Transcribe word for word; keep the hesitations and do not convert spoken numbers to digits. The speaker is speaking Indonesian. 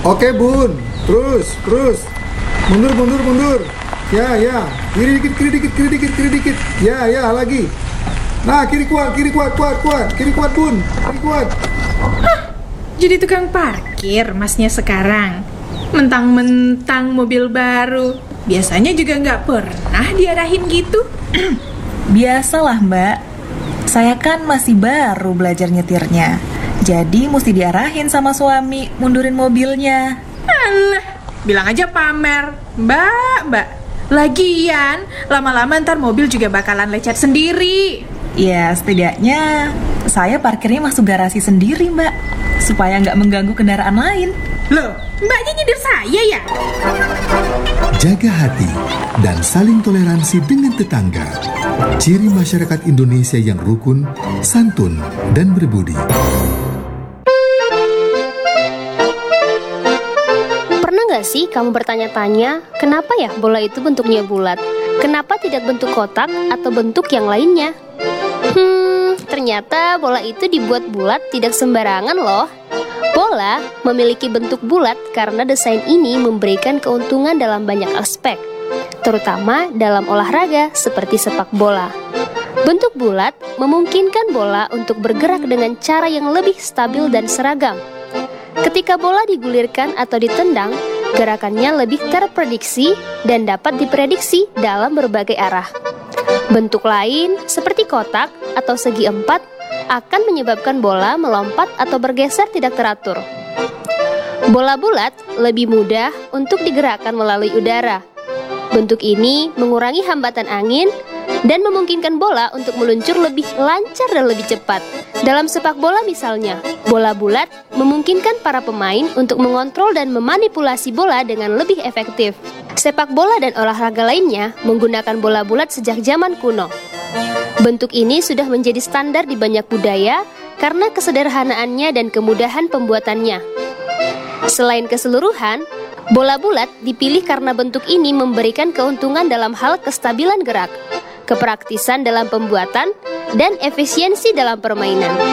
Oke bun, terus, terus, mundur, mundur, mundur. Ya, ya, kiri dikit, kiri dikit, kiri dikit, kiri dikit. Ya, ya, lagi. Nah, kiri kuat, kiri kuat, kuat, kuat, kiri kuat bun, kiri kuat. Hah, jadi tukang parkir masnya sekarang. Mentang-mentang mobil baru, biasanya juga nggak pernah diarahin gitu. Biasalah mbak, saya kan masih baru belajar nyetirnya. Jadi mesti diarahin sama suami mundurin mobilnya. Alah, bilang aja pamer. Mbak, mbak, lagian lama-lama ntar mobil juga bakalan lecet sendiri. Ya setidaknya saya parkirnya masuk garasi sendiri mbak, supaya nggak mengganggu kendaraan lain. Loh, mbaknya nyindir saya ya? Jaga hati dan saling toleransi dengan tetangga. Ciri masyarakat Indonesia yang rukun, santun, dan berbudi. Pernah nggak sih kamu bertanya-tanya, kenapa ya bola itu bentuknya bulat? Kenapa tidak bentuk kotak atau bentuk yang lainnya? Hmm, ternyata bola itu dibuat bulat tidak sembarangan loh. Bola memiliki bentuk bulat karena desain ini memberikan keuntungan dalam banyak aspek, terutama dalam olahraga seperti sepak bola. Bentuk bulat memungkinkan bola untuk bergerak dengan cara yang lebih stabil dan seragam. Ketika bola digulirkan atau ditendang, gerakannya lebih terprediksi dan dapat diprediksi dalam berbagai arah. Bentuk lain, seperti kotak atau segi empat, akan menyebabkan bola melompat atau bergeser tidak teratur. Bola bulat lebih mudah untuk digerakkan melalui udara. Bentuk ini mengurangi hambatan angin dan memungkinkan bola untuk meluncur lebih lancar dan lebih cepat. Dalam sepak bola misalnya, bola bulat memungkinkan para pemain untuk mengontrol dan memanipulasi bola dengan lebih efektif. Sepak bola dan olahraga lainnya menggunakan bola bulat sejak zaman kuno. Bentuk ini sudah menjadi standar di banyak budaya karena kesederhanaannya dan kemudahan pembuatannya. Selain keseluruhan, bola bulat dipilih karena bentuk ini memberikan keuntungan dalam hal kestabilan gerak, kepraktisan dalam pembuatan, dan efisiensi dalam permainan.